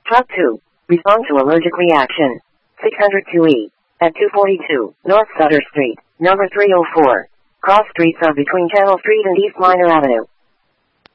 Truck 2. Respond to allergic reaction. 602E. At 242 North Sutter Street, number 304. Cross streets are between Channel Street and East Minor Avenue.